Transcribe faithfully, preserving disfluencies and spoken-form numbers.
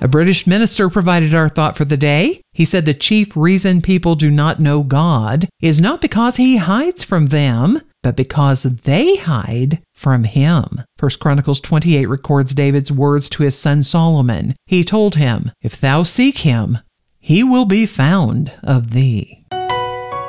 A British minister provided our thought for the day. He said the chief reason people do not know God is not because he hides from them, but because they hide from him. First Chronicles twenty-eight records David's words to his son Solomon. He told him, "If thou seek him, he will be found of thee."